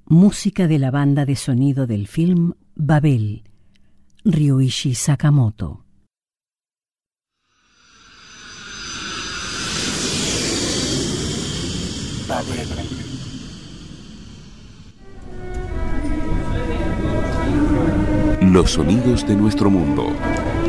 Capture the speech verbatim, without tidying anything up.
Música de la banda de sonido del film Babel, Ryuichi Sakamoto. Babel. Los sonidos de nuestro mundo.